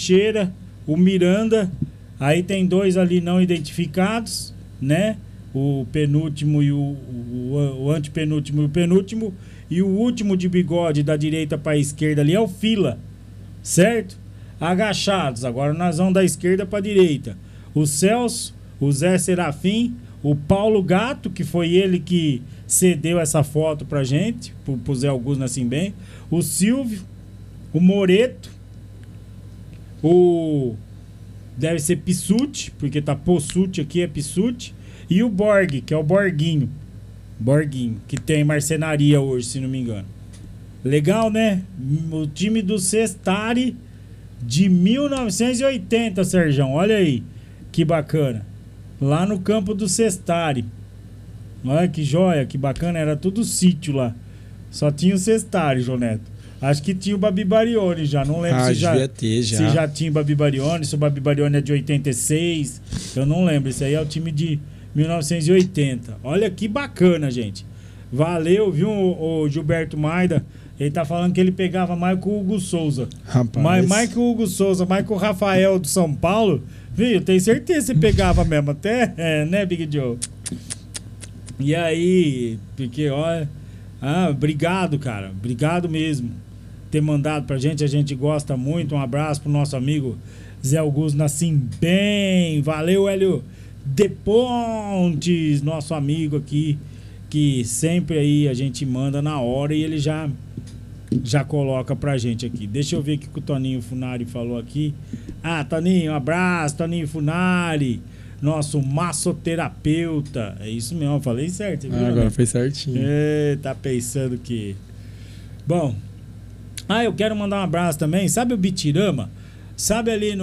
Teixeira, o Miranda, aí tem 2 ali não identificados, né? O penúltimo e o antepenúltimo e o penúltimo, e o último de bigode da direita para a esquerda ali é o Fila, certo? Agachados, agora nós vamos da esquerda para a direita. O Celso, o Zé Serafim, o Paulo Gato, que foi ele que cedeu essa foto pra gente, pro Zé Augusto Nascimento, o Silvio, o Moreto, o... deve ser Pissuti, porque tá Possuti aqui, é Pissuti, e o Borg, que é o Borguinho, que tem marcenaria hoje, se não me engano. Legal, né? O time do Sestari de 1980, Serjão, olha aí, que bacana. Lá no campo do Sestari. Olha que joia, que bacana, era tudo sítio lá. Só tinha o Sestari, João Neto. Acho que tinha o Babi Barione já, não lembro se já tinha o Babi Barione, se o Babi Barione é de 86, eu não lembro, esse aí é o time de 1980. Olha que bacana, gente. Valeu, viu, o Gilberto Maida. Ele tá falando que ele pegava mais com o Hugo Souza. Rapaz. Mais que o Hugo Souza, mais que o Rafael do São Paulo. Viu, eu tenho certeza que você pegava mesmo até, né, Big Joe? E aí, porque, olha... obrigado, cara. Obrigado mesmo ter mandado pra gente. A gente gosta muito. Um abraço pro nosso amigo Zé Augusto Nascimento. Valeu, Hélio de Pontes, nosso amigo aqui, que sempre aí a gente manda na hora e ele já coloca pra gente aqui. Deixa eu ver o que o Toninho Funari falou aqui. Toninho, um abraço, Toninho Funari, nosso massoterapeuta. É isso mesmo, eu falei certo, viu? Agora foi certinho. Tá pensando que... Bom, eu quero mandar um abraço também. Sabe o Bitirama? Sabe ali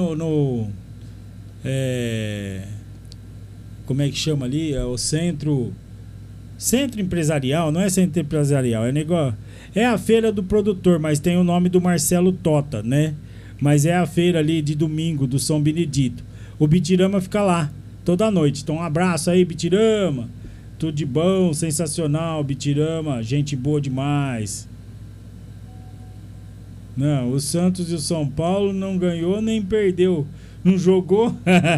como é que chama ali? É o Centro Empresarial, não é Centro Empresarial, é negócio... É a feira do produtor, mas tem o nome do Marcelo Tota, né? Mas é a feira ali de domingo, do São Benedito. O Bitirama fica lá, toda noite. Então um abraço aí, Bitirama. Tudo de bom, sensacional, Bitirama. Gente boa demais. Não, o Santos e o São Paulo não ganhou nem perdeu. Não jogou?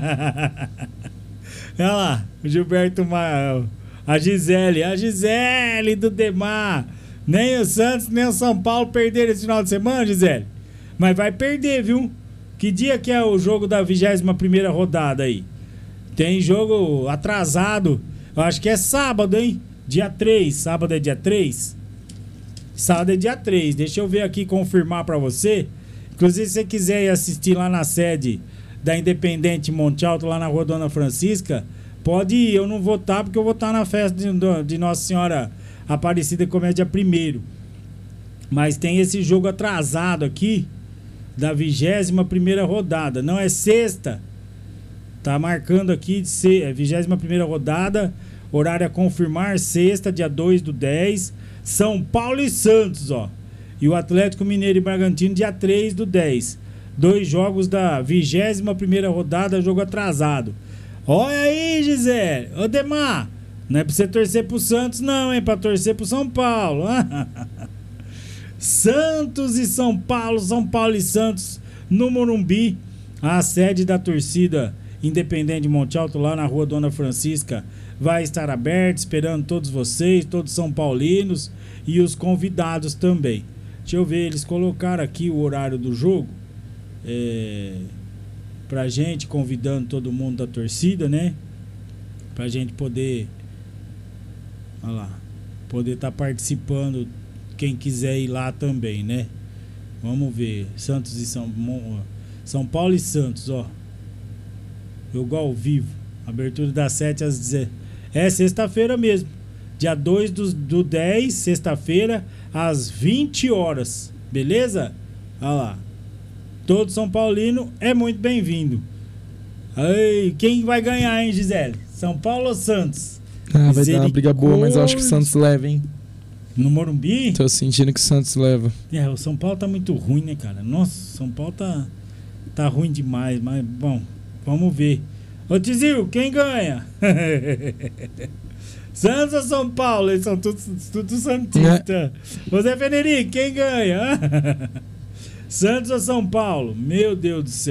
Olha lá, o Gilberto Maia. A Gisele do Demar. Nem o Santos, nem o São Paulo perderam esse final de semana, Gisele. Mas vai perder, viu? Que dia que é o jogo da 21ª rodada aí? Tem jogo atrasado. Eu acho que é sábado, hein? Dia 3. Sábado é dia 3? Sábado é dia 3. Deixa eu ver aqui, confirmar pra você. Inclusive, se você quiser ir assistir lá na sede da Independente Monte Alto, lá na Rua Dona Francisca, pode ir. Eu não vou estar, porque eu vou estar na festa de Nossa Senhora Aparecida, comédia 1º. Mas tem esse jogo atrasado aqui da 21ª rodada. Não é sexta. Tá marcando aqui de ser 21ª rodada. Horário a confirmar, sexta, dia 2/10. São Paulo e Santos, ó. E o Atlético Mineiro e Bragantino, dia 3/10. 2 jogos da 21ª rodada, jogo atrasado. Olha aí, Gisele. Ô, Demar. Não é pra você torcer pro Santos, não, hein? Pra torcer pro São Paulo. Santos e São Paulo, São Paulo e Santos no Morumbi. A sede da torcida Independente de Monte Alto, lá na Rua Dona Francisca, vai estar aberta, esperando todos vocês, todos são paulinos e os convidados também. Deixa eu ver, eles colocaram aqui o horário do jogo pra gente, convidando todo mundo da torcida, né? Pra gente poder... Olha lá, poder estar participando, quem quiser ir lá também, né? Vamos ver, Santos e São Paulo e Santos, ó. Jogo ao vivo, abertura das 7 às 10. É sexta-feira mesmo, dia 2/10, sexta-feira, às 20 horas, beleza? Olha lá, todo São Paulino é muito bem-vindo. Aí, quem vai ganhar, hein, Gisele? São Paulo ou Santos? Vai dar uma briga boa, mas eu acho que o Santos leva, hein? No Morumbi? Tô sentindo que o Santos leva. O São Paulo tá muito ruim, né, cara? Nossa, São Paulo tá ruim demais, mas, bom, vamos ver. Ô, Tizil, quem ganha? Santos ou São Paulo? Eles são tudo santistas. Ô, Zé Fenerico, quem ganha? Santos ou São Paulo? Meu Deus do céu.